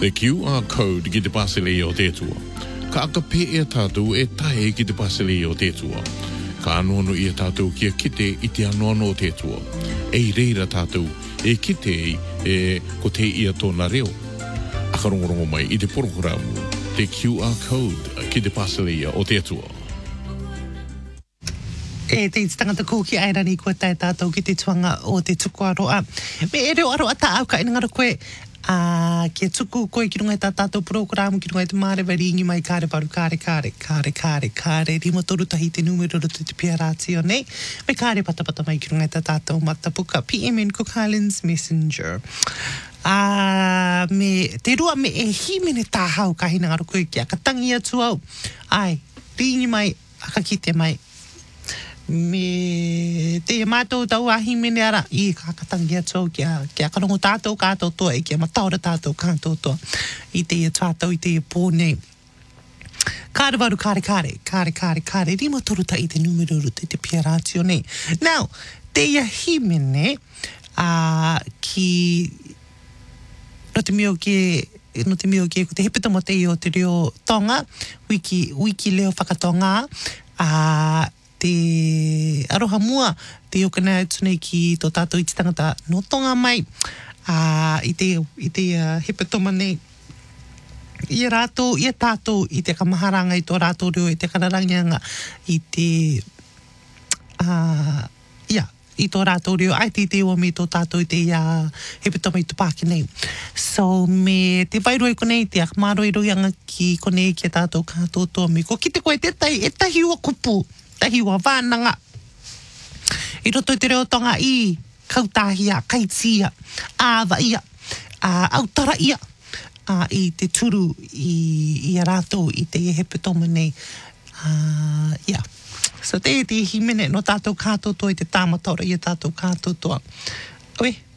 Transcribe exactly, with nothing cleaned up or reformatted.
Le Q R code ki te pasele o te tua. Ka aka pe e tātou e tae ki te pasele o te tua. Ka anono i a tātou ki a kite i te anono o te tua. E reira tātou e kite e ko te ia tōna reo. Aka rongorongo mai i te programu te Q R code ki te pasele o te tua. E te tangata kōki airani kua tae tātou ki te tuanga o te tuku aroa. Me e reo aroa tā au ka ina ngara koe a kia tuku koe ki runga i tā tātou programu ki runga i te mārewa ringi mai kāre paru kāre kāre kāre kāre kāre rima toru tahi te numero roto te pia rātio nei. Me kāre patapata mai ki runga i tā tātou matapuka P M N Cook Highlands Messenger. A me te rua me e himene tā hau ka hina ngara koe ki a katangi atu au. Ai, ringi mai, aka kite mai. Me te mātou tau ahi mene ara i kakatangi atu kia, kia karongo tātou kātou toa e kia mataora tātou kātou toa i te ia tātou i te ia pōnei. Kāre waru kāre kāre, kāre kāre kāre, rima toruta i te numero ruta i te pia rātio nei. Now, te ia himene uh, ki no te mio ke no te mio ke ko te hepeta mo te i o te reo tonga, wiki, wiki leo whakatonga, a uh, te aroha mua te okana atu nei ki tō tātou i te tangata no tonga mai uh, i te, i te uh, hepatoma nei i a rātou, i a tātou i te kamaharanga i tō rātou reo i te kararangianga i te uh, ia, i tō rātou reo ai te te ua me tō tātou i te uh, hepatoma i tupaki nei. So me te wairoi konei te akmaroi roianga ki konei ki a tātou kātou toa me ko ki te koe te tai e tahi ua kupu tahi ua wānanga. I roto i te reo tonga i kautahia, kaitia, āwa ia, uh, autara ia, uh, i te turu i, i a rātou i te hepatoma nei. Uh, yeah. So te te himene no tātou kātou toa i te tāmataura i a tātou kātou toa. Oe,